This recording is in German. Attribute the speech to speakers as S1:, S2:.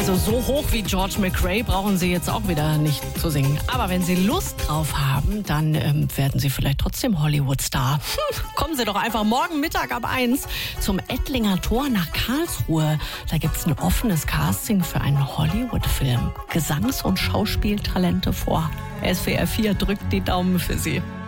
S1: Also so hoch wie George McRae brauchen Sie jetzt auch wieder nicht zu singen. Aber wenn Sie Lust drauf haben, dann werden Sie vielleicht trotzdem Hollywood-Star. Kommen Sie doch einfach morgen Mittag ab 1 zum Ettlinger Tor nach Karlsruhe. Da gibt's ein offenes Casting für einen Hollywood-Film. Gesangs- und Schauspieltalente vor. SWR 4 drückt die Daumen für Sie.